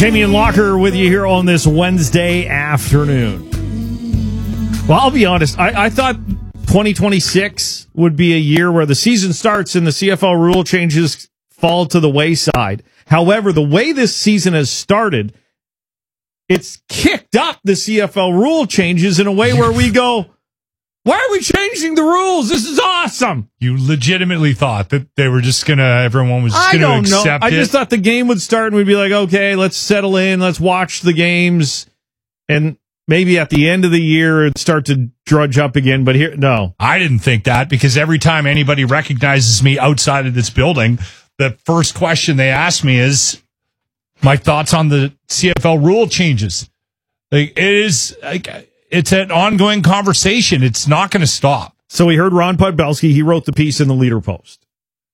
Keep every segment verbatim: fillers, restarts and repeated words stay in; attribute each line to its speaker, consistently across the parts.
Speaker 1: Jamie and Locker with you here on this Wednesday afternoon. Well, I'll be honest. I, I thought twenty twenty-six would be a year where the season starts and the C F L rule changes fall to the wayside. However, the way this season has started, it's kicked up the C F L rule changes in a way where we go, why are we changing the rules? This is awesome.
Speaker 2: You legitimately thought that they were just going to, everyone was just going to accept
Speaker 1: know.
Speaker 2: it?
Speaker 1: I just thought the game would start and we'd be like, okay, let's settle in. Let's watch the games. And maybe at the end of the year, it'd start to drudge up again. But here, no.
Speaker 2: I didn't think that, because every time anybody recognizes me outside of this building, the first question they ask me is my thoughts on the C F L rule changes. Like, it is like, it's an ongoing conversation. It's not going to stop.
Speaker 1: So we heard Ron Podbelski. He wrote the piece in the Leader Post.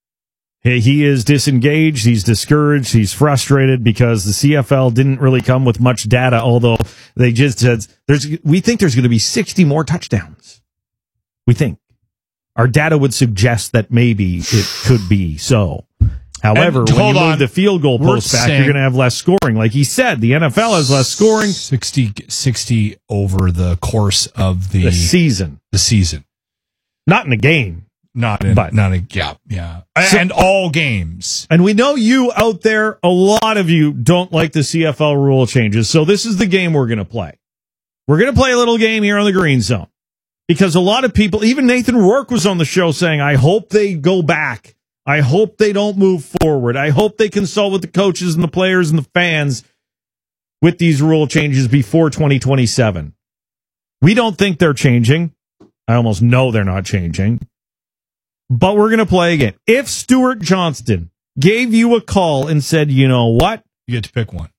Speaker 1: He, he is disengaged. He's discouraged. He's frustrated because the C F L didn't really come with much data, although they just said, there's, we think there's going to be sixty more touchdowns. We think. Our data would suggest that maybe it could be so. However,
Speaker 2: And
Speaker 1: when you move
Speaker 2: on.
Speaker 1: the field goal
Speaker 2: We're
Speaker 1: post back,
Speaker 2: saying-
Speaker 1: you're going to have less scoring. Like he said, the N F L has less scoring.
Speaker 2: sixty, sixty over the course of the,
Speaker 1: The season.
Speaker 2: the season.
Speaker 1: Not in a game.
Speaker 2: Not in,
Speaker 1: But-
Speaker 2: not in, yeah, yeah.
Speaker 1: So-
Speaker 2: and all games.
Speaker 1: And we know you out there, a lot of you don't like the C F L rule changes. So this is the game we're going to play. We're going to play a little game here on the Green Zone. Because a lot of people, even Nathan Rourke was on the show saying, I hope they go back. I hope they don't move forward. I hope they consult with the coaches and the players and the fans with these rule changes before twenty twenty-seven. We don't think they're changing. I almost know they're not changing. But we're going to play again. If Stuart Johnston gave you a call and said, you know what?
Speaker 2: You get to pick one.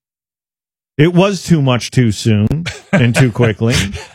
Speaker 1: It was too much too soon and too quickly.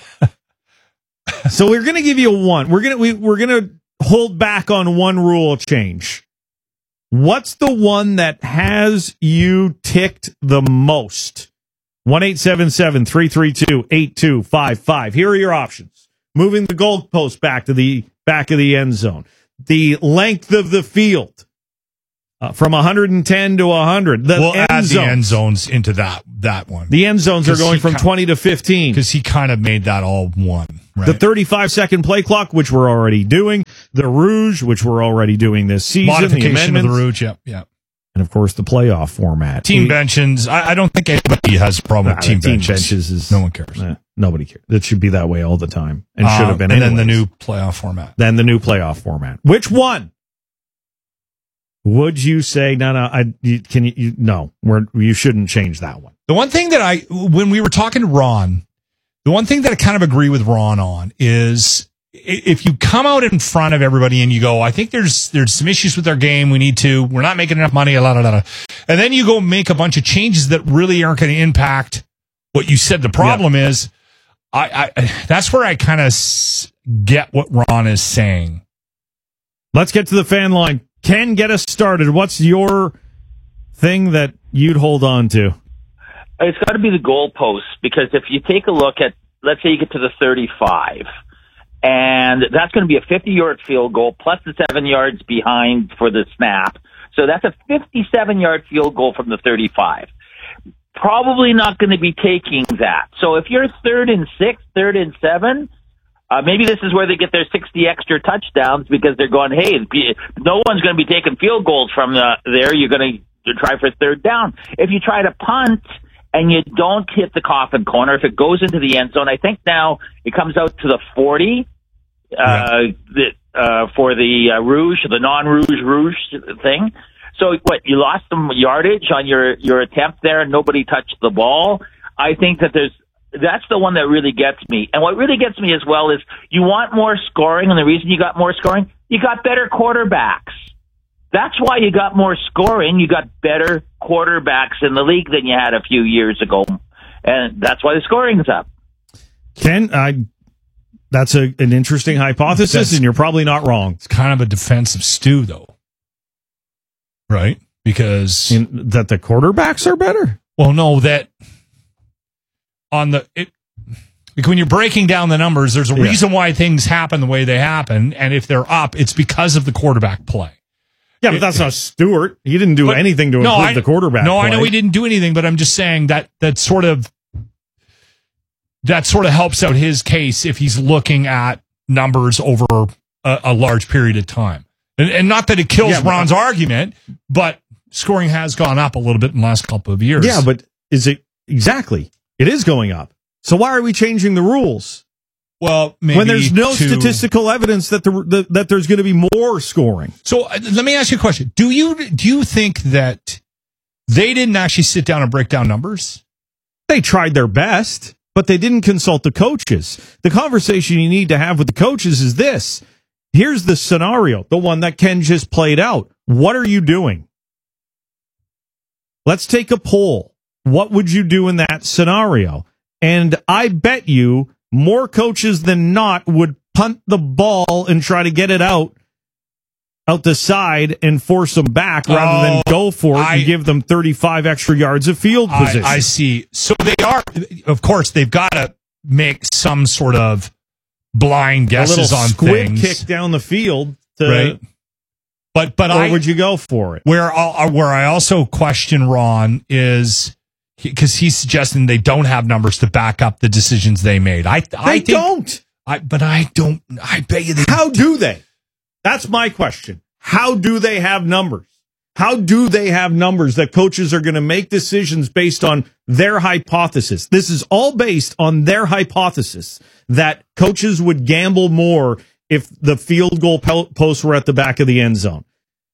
Speaker 1: So we're going to give you a one. We're going to we, we're going to hold back on one rule change. What's the one that has you ticked the most? one eight seven seven, three three two, eight two five five. Here are your options. Moving the goalpost back to the back of the end zone. The length of the field uh, from one hundred ten to one hundred. The
Speaker 2: We'll
Speaker 1: end
Speaker 2: add
Speaker 1: zones.
Speaker 2: the end zones into that that one.
Speaker 1: The end zones are going from
Speaker 2: ki-
Speaker 1: twenty to fifteen.
Speaker 2: Because he kind of made that all one, right?
Speaker 1: The thirty-five second play clock, which we're already doing. The Rouge, which we're already doing this season.
Speaker 2: Modification
Speaker 1: the
Speaker 2: of the Rouge, yeah, yeah.
Speaker 1: And, of course, the playoff format.
Speaker 2: Team
Speaker 1: Eight-
Speaker 2: benches. I, I don't think anybody has a problem
Speaker 1: Nah,
Speaker 2: with team,
Speaker 1: the team
Speaker 2: benches.
Speaker 1: benches is
Speaker 2: No one cares.
Speaker 1: eh, nobody cares. It should be that way all the time, and
Speaker 2: Uh,
Speaker 1: should have been.
Speaker 2: And then the
Speaker 1: anyways.
Speaker 2: new playoff format.
Speaker 1: then the new playoff format. Which one would you say? No, no. I you, can you, you no. We're, you shouldn't change that one.
Speaker 2: The one thing that I, when we were talking to Ron, the one thing that I kind of agree with Ron on is i- if you come out in front of everybody and you go, I think there's there's some issues with our game. We need to. We're not making enough money. La, la, la, la. And then you go make a bunch of changes that really aren't going to impact what you said the problem is. I, I that's where I kind of s- get what Ron is saying.
Speaker 1: Let's get to the fan line. Ken, get us started. What's your thing that you'd hold on to?
Speaker 3: It's got to be the goalposts, because if you take a look at, let's say you get to the thirty-five, and that's going to be a fifty-yard field goal plus the seven yards behind for the snap. So that's a fifty-seven-yard field goal from the thirty-five. Probably not going to be taking that. So if you're third and six, third and seven, uh, maybe this is where they get their sixty extra touchdowns, because they're going, hey, no one's going to be taking field goals from the, there. You're going to try for third down. If you try to punt and you don't hit the coffin corner, if it goes into the end zone, I think now it comes out to the forty uh, the, uh, for the uh, Rouge, the non-Rouge Rouge thing. So what, you lost some yardage on your, your attempt there and nobody touched the ball. I think that there's, that's the one that really gets me. And what really gets me as well is you want more scoring, and the reason you got more scoring, you got better quarterbacks. That's why you got more scoring. You got better quarterbacks in the league than you had a few years ago. And that's why the scoring's up.
Speaker 1: Ken, I, that's a, an interesting hypothesis,
Speaker 2: That's-
Speaker 1: and you're probably not wrong.
Speaker 2: It's kind of a defensive stew, though. Right? Because
Speaker 1: In, that the quarterbacks are better?
Speaker 2: well, no, that on the it, like when you're breaking down the numbers, there's a
Speaker 1: Yeah.
Speaker 2: reason why things happen the way they happen, and if they're up, it's because of the quarterback play.
Speaker 1: Yeah, but that's not Stewart. He didn't do
Speaker 2: But-
Speaker 1: anything to
Speaker 2: no,
Speaker 1: improve
Speaker 2: I,
Speaker 1: the quarterback
Speaker 2: No, I
Speaker 1: play.
Speaker 2: know he didn't do anything, but I'm just saying that that sort of that sort of helps out his case if he's looking at numbers over a, a large period of time. And, and not that it kills
Speaker 1: Yeah, but-
Speaker 2: Ron's argument, but scoring has gone up a little bit in the last couple of years.
Speaker 1: Yeah, but is it exactly? It is going up. So why are we changing the rules
Speaker 2: well, maybe
Speaker 1: when there's no
Speaker 2: to-
Speaker 1: statistical evidence that the, the that there's going to be more scoring?
Speaker 2: So uh, let me ask you a question: Do you do you think that they didn't actually sit down and break down numbers?
Speaker 1: They tried their best, but they didn't consult the coaches. The conversation you need to have with the coaches is this. Here's the scenario, the one that Ken just played out. What are you doing? Let's take a poll. What would you do in that scenario? And I bet you more coaches than not would punt the ball and try to get it out out the side and force them back rather than
Speaker 2: Oh,
Speaker 1: go for it
Speaker 2: I-
Speaker 1: and give them thirty-five extra yards of field position.
Speaker 2: I, I see. So they are, of course, they've got to make some sort of blind
Speaker 1: a
Speaker 2: guesses
Speaker 1: little
Speaker 2: on
Speaker 1: squib
Speaker 2: things,
Speaker 1: kick down the field, to,
Speaker 2: right? But but
Speaker 1: or
Speaker 2: I
Speaker 1: would you go for it?
Speaker 2: where I'll, where I also question Ron is because he's suggesting they don't have numbers to back up the decisions they made. I
Speaker 1: They
Speaker 2: I think,
Speaker 1: don't.
Speaker 2: I, but I don't. I bet you they.
Speaker 1: How do they? That's my question. How do they have numbers? How do they have numbers that coaches are going to make decisions based on their hypothesis? This is all based on their hypothesis that coaches would gamble more if the field goal po- posts were at the back of the end zone.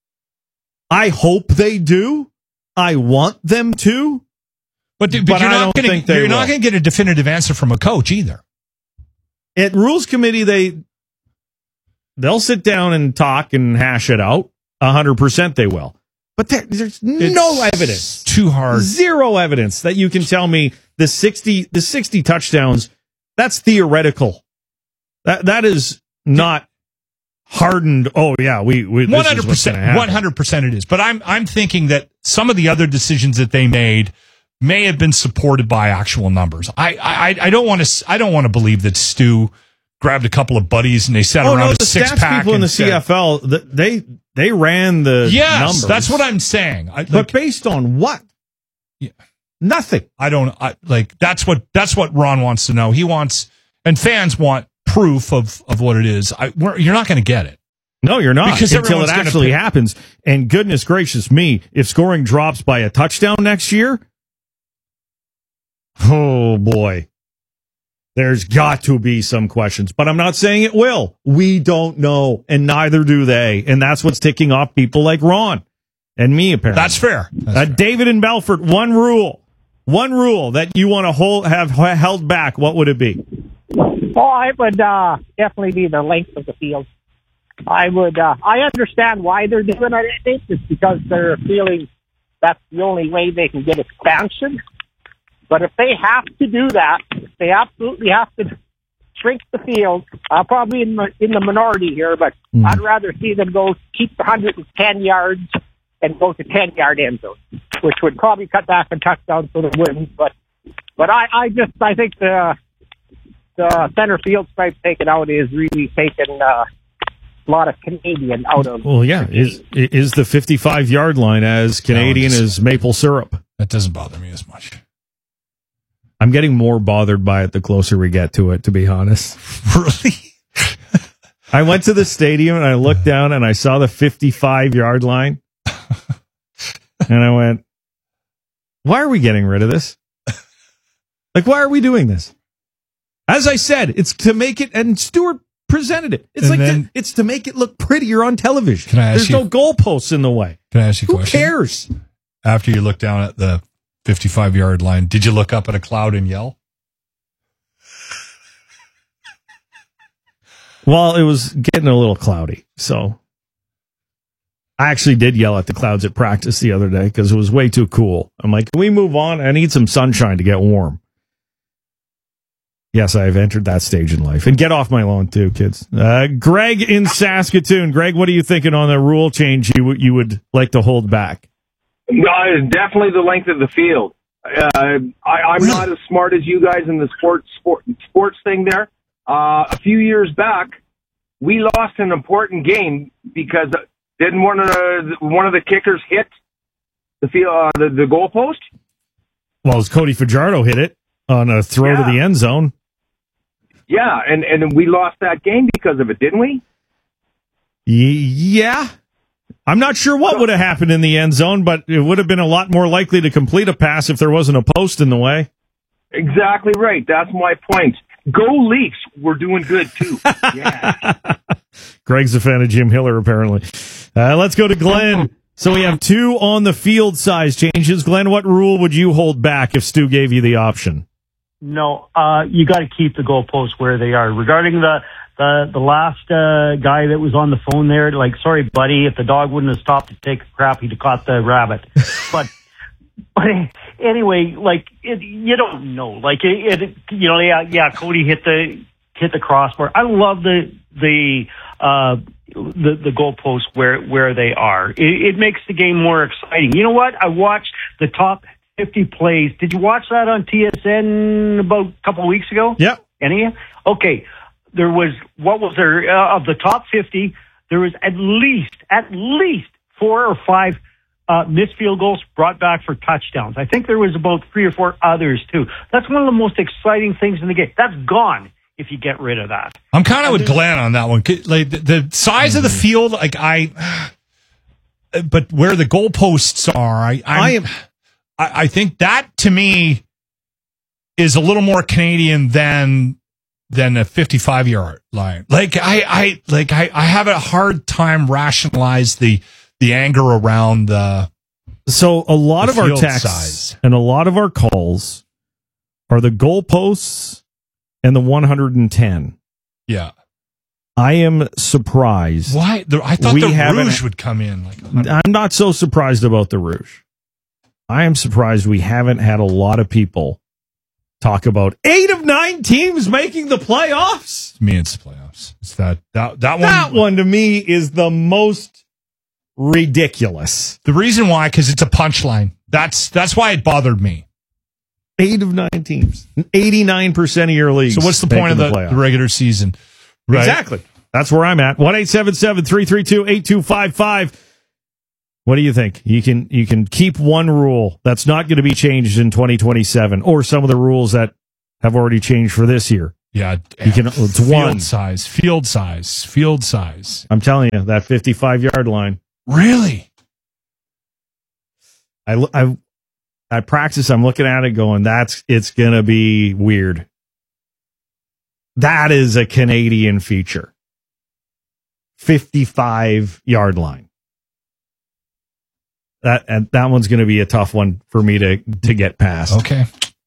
Speaker 1: I hope they do. I want them to.
Speaker 2: But, but,
Speaker 1: But
Speaker 2: you're
Speaker 1: I
Speaker 2: not
Speaker 1: don't
Speaker 2: going
Speaker 1: think
Speaker 2: to
Speaker 1: they
Speaker 2: you're not
Speaker 1: will.
Speaker 2: going to get a definitive answer from a coach either.
Speaker 1: At rules committee, they they'll sit down and talk and hash it out. A hundred percent, they will. But there, there's no
Speaker 2: It's
Speaker 1: evidence,
Speaker 2: Too hard.
Speaker 1: zero evidence that you can tell me the sixty the sixty touchdowns. That's theoretical. That that is not hardened. Oh yeah, we we
Speaker 2: One hundred percent. One hundred percent, it is. But I'm I'm thinking that some of the other decisions that they made may have been supported by actual numbers. I I I don't want to I don't want to believe that Stu grabbed a couple of buddies and they sat
Speaker 1: Oh
Speaker 2: around
Speaker 1: no,
Speaker 2: a
Speaker 1: the
Speaker 2: six
Speaker 1: stats
Speaker 2: pack
Speaker 1: people in
Speaker 2: and
Speaker 1: the
Speaker 2: said,
Speaker 1: C F L th- they they ran the
Speaker 2: yes,
Speaker 1: numbers.
Speaker 2: that's what I'm saying. I,
Speaker 1: But
Speaker 2: like,
Speaker 1: based on what?
Speaker 2: Yeah.
Speaker 1: Nothing.
Speaker 2: I don't I, like that's what that's what Ron wants to know. He wants and fans want proof of of what it is. I we're, you're not going to get it.
Speaker 1: No, you're not
Speaker 2: Because
Speaker 1: until it
Speaker 2: everyone's gonna
Speaker 1: actually
Speaker 2: pick-
Speaker 1: happens. And goodness gracious me, if scoring drops by a touchdown next year, oh boy, there's got to be some questions. But I'm not saying it will. We don't know, and neither do they. And that's what's ticking off people like Ron and me, apparently.
Speaker 2: That's fair. That's
Speaker 1: Uh,
Speaker 2: fair.
Speaker 1: David in Belfort, one rule, one rule that you want to hold have held back. What would it be?
Speaker 4: Oh, it would uh, definitely be the length of the field. I would. Uh, I understand why they're doing it. I think it's because they're feeling that's the only way they can get expansion. But if they have to do that, if they absolutely have to shrink the field, I'll probably in the in the minority here, but
Speaker 1: Mm.
Speaker 4: I'd rather see them go keep the one hundred ten yards and go to ten yard end zone, which would probably cut back on touchdowns for the wins. But but I, I just I think the the center field stripe taken out is really taking uh, a lot of Canadian out of.
Speaker 1: Well, yeah, is is the fifty-five yard line as Canadian
Speaker 2: No, it's-
Speaker 1: as maple syrup?
Speaker 2: That doesn't bother me as much.
Speaker 1: I'm getting more bothered by it the closer we get to it, to be honest.
Speaker 2: Really?
Speaker 1: I went to the stadium and I looked down and I saw the fifty-five yard line. And I went, why are we getting rid of this? Like, why are we doing this? As I said, it's to make it, and Stewart presented it. It's
Speaker 2: And
Speaker 1: like,
Speaker 2: then-
Speaker 1: to, it's to make it look prettier on television.
Speaker 2: Can I ask
Speaker 1: There's
Speaker 2: you-
Speaker 1: no goalposts in the way.
Speaker 2: Can I ask you a
Speaker 1: Who
Speaker 2: question?
Speaker 1: cares?
Speaker 2: After you look down at the fifty-five yard line, did you look up at a cloud and yell?
Speaker 1: Well, it was getting a little cloudy, so I actually did yell at the clouds at practice the other day because it was way too cool. I'm like, can we move on? I need some sunshine to get warm. Yes, I have entered that stage in life. And get off my lawn too, kids. Uh, Greg in Saskatoon. Greg, what are you thinking on the rule change you, you would like to hold back?
Speaker 5: Uh, definitely the length of the field. Uh, I, I'm not as smart as you guys in the sports sport, sports thing there. Uh, a few years back, we lost an important game because Didn't one of the one of the kickers hit the field, uh, the the goalpost?
Speaker 1: Well, as Cody Fajardo hit it on a throw
Speaker 5: Yeah.
Speaker 1: to the end zone.
Speaker 5: Yeah, and and we lost that game because of it, didn't we?
Speaker 1: Yeah. I'm not sure what would have happened in the end zone, but it would have been a lot more likely to complete a pass if there wasn't a post in the way.
Speaker 5: Exactly right. That's my point. Go Leafs. We're doing good, too. Yeah.
Speaker 1: Greg's a fan of Jim Hiller, apparently. Uh, let's go to Glenn. So we have two on the field size changes. Glenn, what rule would you hold back if Stu gave you the option?
Speaker 6: No, uh, you got to keep the goalposts where they are. Regarding the the, the last uh, guy that was on the phone there, like, sorry, buddy, if the dog wouldn't have stopped to take a crap, he'd have caught the rabbit. But, but anyway, like, it, you don't know. Like, it, it, you know, yeah, yeah, Cody hit the hit the crossbar. I love the the uh, the the goalposts where where they are. It, it makes the game more exciting. You know what? I watched the top fifty plays. Did you watch that on T S N about a couple of weeks ago?
Speaker 1: Yeah.
Speaker 6: Any? Okay. There was, what was there, uh, of the top fifty, there was at least, at least four or five uh, missed field goals brought back for touchdowns. I think there was about three or four others, too. That's one of the most exciting things in the game. That's gone if you get rid of that.
Speaker 2: I'm kind of with Glenn on that one. Like the, the size mm-hmm. of the field, like I, but where the goalposts are, I, I'm, I am. I, I think that to me is a little more Canadian than than a fifty-five yard line. Like I, I like I, I have a hard time rationalize the the anger around the.
Speaker 1: So a lot
Speaker 2: the
Speaker 1: of our texts
Speaker 2: size.
Speaker 1: and a lot of our calls are the goalposts and the one hundred ten.
Speaker 2: Yeah.
Speaker 1: I am surprised.
Speaker 2: Why? The, I thought
Speaker 1: we
Speaker 2: the
Speaker 1: haven't-
Speaker 2: Rouge would come in. Like
Speaker 1: I'm not so surprised about the Rouge. I am surprised we haven't had a lot of people talk about eight of nine teams making the playoffs.
Speaker 2: To me, it's the playoffs. It's that that that one.
Speaker 1: That one to me is the most ridiculous.
Speaker 2: The reason why, because it's a punchline. That's that's why it bothered me.
Speaker 1: Eight of nine teams, eighty-nine percent of your leagues.
Speaker 2: So what's the point of the,
Speaker 1: the,
Speaker 2: the regular season? Right?
Speaker 1: Exactly. That's where I'm at. one eight seven seven, three three two, eight two five five. What do you think? You can you can keep one rule that's not going to be changed in twenty twenty-seven, or some of the rules that have already changed for this year.
Speaker 2: Yeah,
Speaker 1: you can. It's
Speaker 2: field
Speaker 1: one
Speaker 2: size, field size, field size.
Speaker 1: I'm telling you, that fifty-five yard line.
Speaker 2: Really?
Speaker 1: I I I practice. I'm looking at it, going, "That's it's going to be weird." That is a Canadian feature. fifty-five yard line. That and that one's going to be a tough one for me to to get past.
Speaker 2: Okay.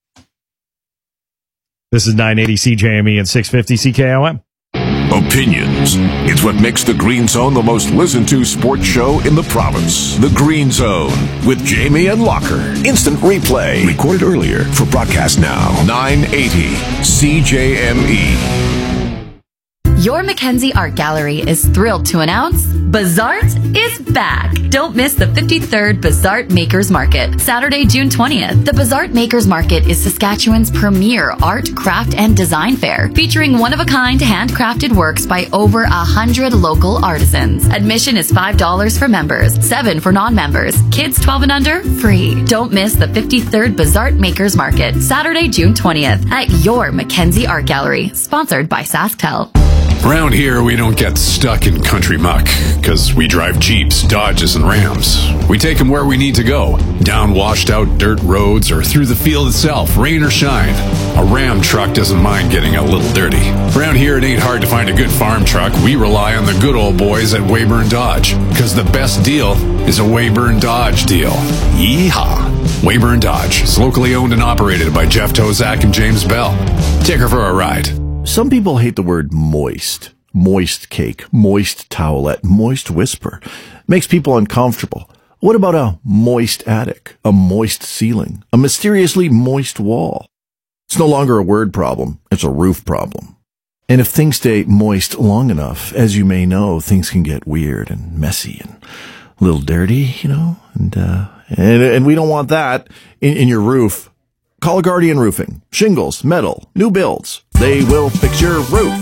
Speaker 1: This is nine eighty C J M E and six fifty C K O M.
Speaker 7: Opinions. It's what makes the Green Zone the most listened to sports show in the province. The Green Zone with Jamie and Locker. Instant replay. Recorded earlier for broadcast now. nine eighty C J M E.
Speaker 8: Your Mackenzie Art Gallery is thrilled to announce Bazaart is back. Don't miss the fifty-third Bazaart Makers Market, Saturday, June twentieth. The Bazaart Makers Market is Saskatchewan's premier art, craft, and design fair, featuring one-of-a-kind handcrafted works by over a hundred local artisans. Admission is five dollars for members, seven dollars for non-members. Kids twelve and under, free. Don't miss the fifty-third Bazaart Makers Market, Saturday, June twentieth, at your Mackenzie Art Gallery, sponsored by SaskTel.
Speaker 9: Around here, we don't get stuck in country muck, because we drive Jeeps, Dodges, and Rams. We take them where we need to go, down washed-out dirt roads or through the field itself, rain or shine. A Ram truck doesn't mind getting a little dirty. Around here, it ain't hard to find a good farm truck. We rely on the good old boys at Weyburn Dodge, because the best deal is a Weyburn Dodge deal. Yeehaw! Weyburn Dodge is locally owned and operated by Jeff Tozak and James Bell. Take her for a ride.
Speaker 10: Some people hate the word moist. Moist cake, moist towelette, moist whisper. Makes people uncomfortable. What about a moist attic, a moist ceiling, a mysteriously moist wall? It's no longer a word problem, it's a roof problem. And if things stay moist long enough, as you may know, things can get weird and messy and a little dirty, you know? And, uh, and, and we don't want that in, in your roof. Call Guardian Roofing. Shingles, metal, new builds. They will fix your roof.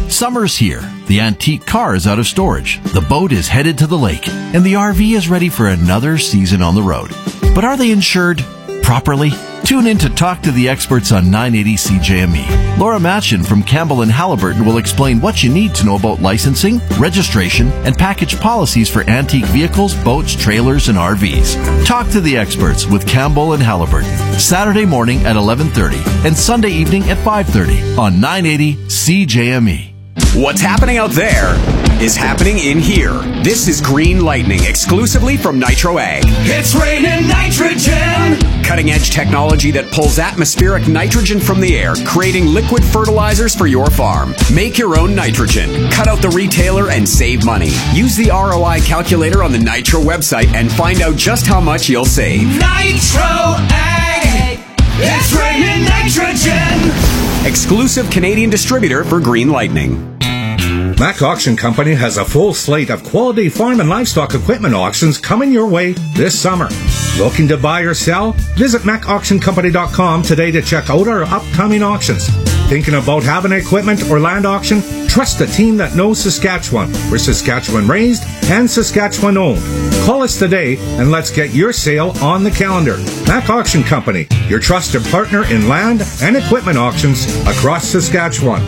Speaker 10: Summer's here. The antique car is out of storage. The boat is headed to the lake. And the R V is ready for another season on the road. But are they insured properly? Tune in to Talk to the Experts on nine eighty C J M E. Laura Matchin from Campbell and Halliburton will explain what you need to know about licensing, registration, and package policies for antique vehicles, boats, trailers, and R Vs. Talk to the Experts with Campbell and Halliburton. Saturday morning at eleven thirty and Sunday evening at five thirty on nine eighty C J M E.
Speaker 11: What's happening out there is happening in here. This is Green Lightning, exclusively from Nitro Ag.
Speaker 12: It's raining nitrogen!
Speaker 11: Cutting edge technology that pulls atmospheric nitrogen from the air, creating liquid fertilizers for your farm. Make your own nitrogen. Cut out the retailer and save money. Use the R O I calculator on the Nitro website and find out just how much you'll save.
Speaker 12: Nitro Ag! It's raining nitrogen!
Speaker 11: Exclusive Canadian distributor for Green Lightning.
Speaker 13: Mac Auction Company has a full slate of quality farm and livestock equipment auctions coming your way this summer. Looking to buy or sell? Visit mac auction company dot com today to check out our upcoming auctions. Thinking about having equipment or land auction? Trust the team that knows Saskatchewan. We're Saskatchewan raised and Saskatchewan owned. Call us today and let's get your sale on the calendar. Mac Auction Company, your trusted partner in land and equipment auctions across Saskatchewan.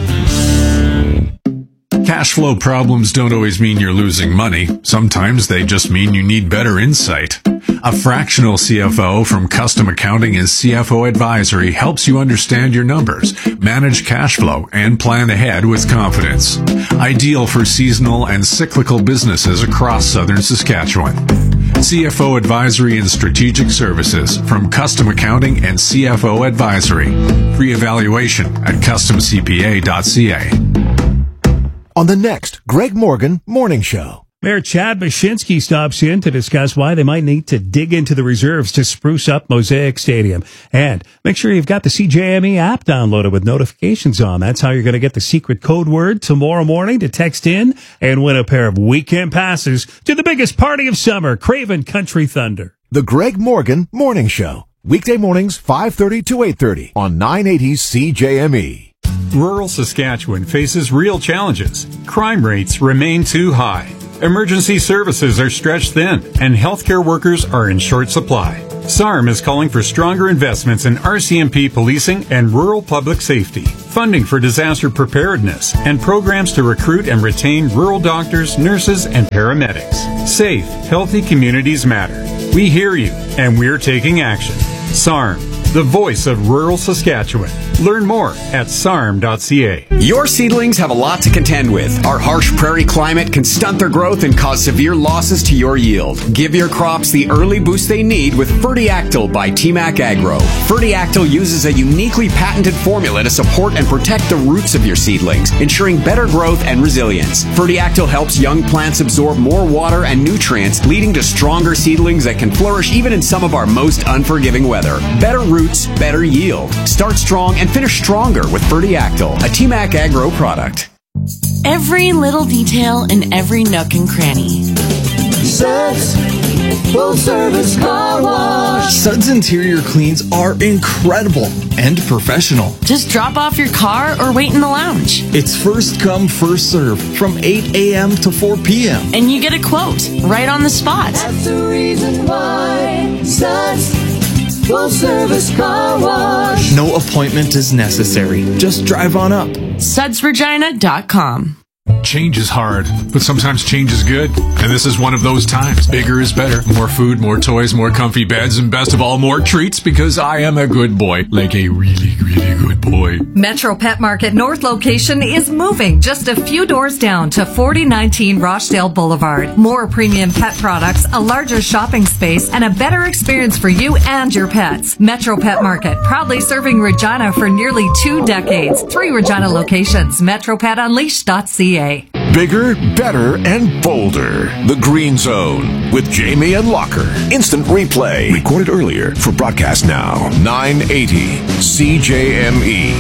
Speaker 9: Cash flow problems don't always mean you're losing money. Sometimes they just mean you need better insight. A fractional C F O from Custom Accounting and C F O Advisory helps you understand your numbers, manage cash flow, and plan ahead with confidence. Ideal for seasonal and cyclical businesses across southern Saskatchewan. C F O Advisory and Strategic Services from Custom Accounting and C F O Advisory. Free evaluation at custom c p a dot c a.
Speaker 14: On the next Greg Morgan Morning Show.
Speaker 15: Mayor Chad Bashinsky stops in to discuss why they might need to dig into the reserves to spruce up Mosaic Stadium. And make sure you've got the C J M E app downloaded with notifications on. That's how you're going to get the secret code word tomorrow morning to text in and win a pair of weekend passes to the biggest party of summer, Craven Country Thunder.
Speaker 14: The Greg Morgan Morning Show. Weekday mornings, five thirty to eight thirty on nine eighty C J M E.
Speaker 16: Rural Saskatchewan faces real challenges. Crime rates remain too high. Emergency services are stretched thin, and healthcare workers are in short supply. S A R M is calling for stronger investments in R C M P policing and rural public safety, funding for disaster preparedness, and programs to recruit and retain rural doctors, nurses, and paramedics. Safe, healthy communities matter. We hear you, and we're taking action. S A R M, the voice of rural Saskatchewan. Learn more at s a r m dot c a.
Speaker 11: Your seedlings have a lot to contend with. Our harsh prairie climate can stunt their growth and cause severe losses to your yield. Give your crops the early boost they need with Fertiactyl by T MAC Agro. Fertiactyl uses a uniquely patented formula to support and protect the roots of your seedlings, ensuring better growth and resilience. Fertiactyl helps young plants absorb more water and nutrients, leading to stronger seedlings that can flourish even in some of our most unforgiving weather. Better roots, better yield. Start strong and finish stronger with Fertiactyl, a T MAC Agro product.
Speaker 17: Every little detail in every nook and cranny.
Speaker 12: Suds Full Service Car Wash.
Speaker 18: Suds interior cleans are incredible and professional.
Speaker 17: Just drop off your car or wait in the lounge.
Speaker 18: It's first come, first serve from eight a.m. to four p.m.
Speaker 17: And you get a quote right on the spot.
Speaker 12: That's the reason why Suds Full Service Car Wash.
Speaker 18: No appointment is necessary. Just drive on up.
Speaker 17: suds regina dot com.
Speaker 9: Change is hard, but sometimes change is good. And this is one of those times. Bigger is better. More food, more toys, more comfy beds, and best of all, more treats, because I am a good boy. Like a really, really good boy.
Speaker 19: Metro Pet Market North location is moving just a few doors down to forty nineteen Rochdale Boulevard. More premium pet products, a larger shopping space, and a better experience for you and your pets. Metro Pet Market, proudly serving Regina for nearly two decades. Three Regina locations. metro pet unleashed dot c a.
Speaker 7: Bigger, better, and bolder. The Green Zone with Jamie and Locker. Instant replay. Recorded earlier for broadcast now. nine eighty C J M E.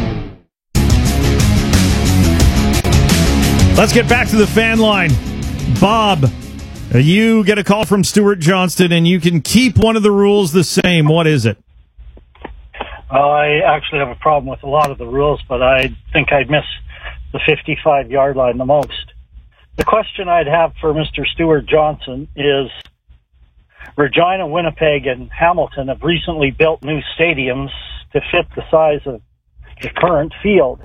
Speaker 1: Let's get back to the fan line. Bob, you get a call from Stuart Johnston, and you can keep one of the rules the same. What is it?
Speaker 6: Uh, I actually have a problem with a lot of the rules, but I think I'd miss
Speaker 20: the fifty-five yard line the most. The question I'd have for Mister Stuart Johnson is, Regina, Winnipeg, and Hamilton have recently built new stadiums to fit the size of the current field.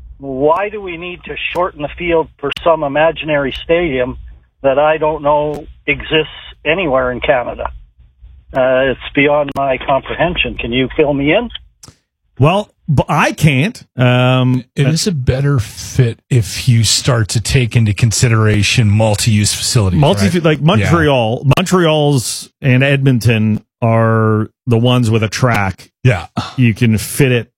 Speaker 20: Why do we need to shorten the field for some imaginary stadium that I don't know exists anywhere in Canada? Uh, it's beyond my comprehension. Can you fill me in?
Speaker 1: Well, but I can't. Um,
Speaker 2: it is a better fit if you start to take into consideration multi-use facilities.
Speaker 1: Multi,
Speaker 2: right?
Speaker 1: like Montreal, yeah. Montreal's and Edmonton are the ones with a track.
Speaker 2: Yeah,
Speaker 1: you can fit it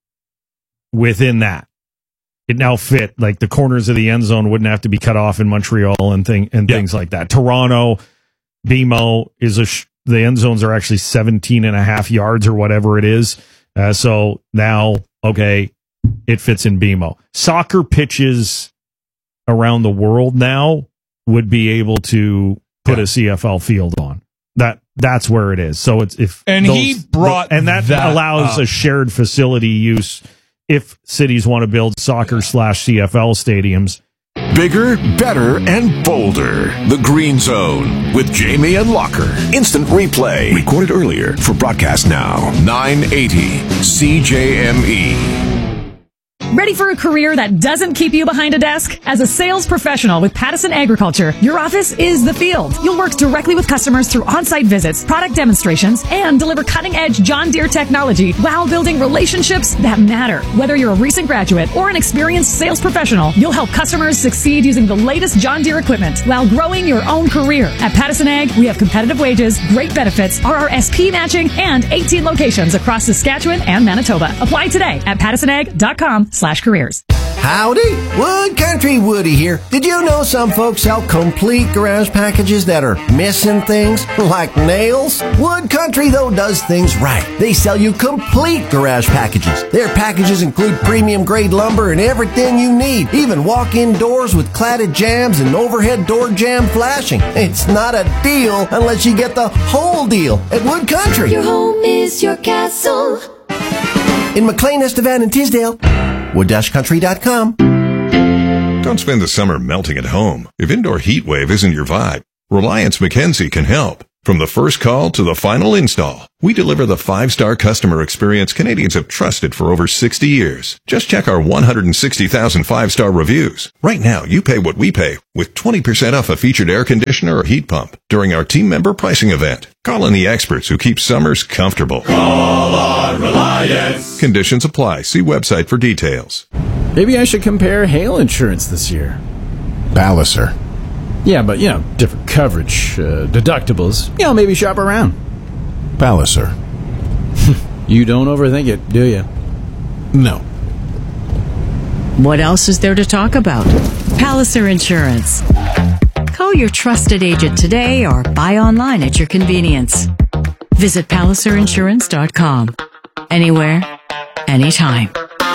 Speaker 1: within that. It now fit, like the corners of the end zone wouldn't have to be cut off in Montreal and thing and yeah. things like that. Toronto, B M O is a sh- the end zones are actually seventeen and a half yards or whatever it is. Uh, so now, okay, it fits in B M O. Soccer pitches around the world now would be able to put yeah. a C F L field on. That that's where it is. So it's if
Speaker 2: and
Speaker 1: those,
Speaker 2: he brought
Speaker 1: the, and that,
Speaker 2: that
Speaker 1: allows
Speaker 2: up.
Speaker 1: a shared facility use if cities want to build soccer slash C F L stadiums.
Speaker 7: Bigger, better, and bolder. The Green Zone with Jamie and Locker. Instant replay. Recorded earlier for broadcast now. nine eighty C J M E.
Speaker 21: Ready for a career that doesn't keep you behind a desk? As a sales professional with Pattison Agriculture, your office is the field. You'll work directly with customers through on-site visits, product demonstrations, and deliver cutting-edge John Deere technology while building relationships that matter. Whether you're a recent graduate or an experienced sales professional, you'll help customers succeed using the latest John Deere equipment while growing your own career. At Pattison Ag, we have competitive wages, great benefits, R R S P matching, and eighteen locations across Saskatchewan and Manitoba. Apply today at pattison ag dot com slash careers.
Speaker 22: Howdy, Wood Country Woody here. Did you know some folks sell complete garage packages that are missing things, like nails? Wood Country, though, does things right. They sell you complete garage packages. Their packages include premium grade lumber and everything you need, even walk-in doors with cladded jambs and overhead door jamb flashing. It's not a deal unless you get the whole deal at Wood Country.
Speaker 12: Your home is your castle.
Speaker 22: In McLean, Estevan, and Tisdale, wood country dot com.
Speaker 23: Don't spend the summer melting at home. If indoor heat wave isn't your vibe, Reliance Mackenzie can help. From the first call to the final install, we deliver the five-star customer experience Canadians have trusted for over sixty years. Just check our one hundred sixty thousand five-star reviews. Right now, you pay what we pay with twenty percent off a featured air conditioner or heat pump during our team member pricing event. Call in the experts who keep summers comfortable.
Speaker 12: Call on Reliance.
Speaker 23: Conditions apply. See website for details.
Speaker 24: Maybe I should compare hail insurance this year.
Speaker 14: Palliser.
Speaker 24: Yeah, but, you know, different coverage, uh, deductibles. You know, maybe shop around.
Speaker 14: Palliser.
Speaker 24: You don't overthink it, do you?
Speaker 14: No.
Speaker 25: What else is there to talk about? Palliser Insurance. Call your trusted agent today or buy online at your convenience. Visit palliser insurance dot com. Anywhere, anytime.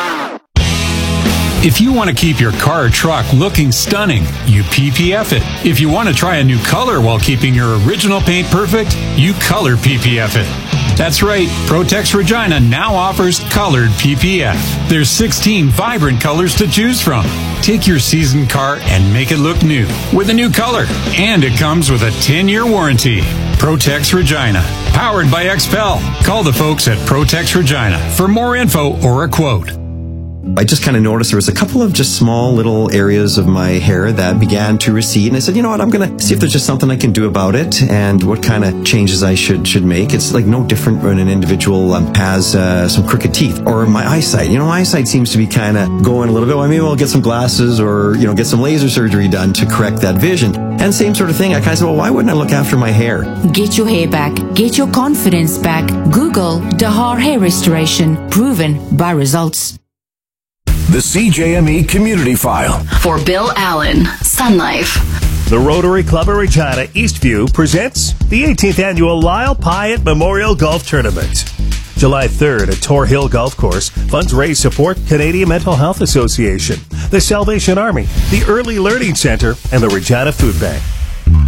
Speaker 16: If you want to keep your car or truck looking stunning, you P P F it. If you want to try a new color while keeping your original paint perfect, you color P P F it. That's right, Protex Regina now offers colored P P F. There's sixteen vibrant colors to choose from. Take your seasoned car and make it look new with a new color. And it comes with a ten-year warranty. Protex Regina, powered by X P E L. Call the folks at Protex Regina for more info or a quote.
Speaker 26: I just kind of noticed there was a couple of just small little areas of my hair that began to recede, and I said, you know what, I'm going to see if there's just something I can do about it and what kind of changes I should should make. It's like no different when an individual um, has uh, some crooked teeth or my eyesight. You know, my eyesight seems to be kind of going a little bit. Well, maybe I'll get some glasses or, you know, get some laser surgery done to correct that vision. And same sort of thing. I kind of said, well, why wouldn't I look after my hair?
Speaker 27: Get your hair back. Get your confidence back. Google Dahar Hair Restoration. Proven by results.
Speaker 7: The C J M E Community File.
Speaker 8: For Bill Allen, Sun Life.
Speaker 15: The Rotary Club of Regina Eastview presents the eighteenth Annual Lyle Pyatt Memorial Golf Tournament. July third at Tor Hill Golf Course. Funds raise support Canadian Mental Health Association, the Salvation Army, the Early Learning Center, and the Regina Food Bank.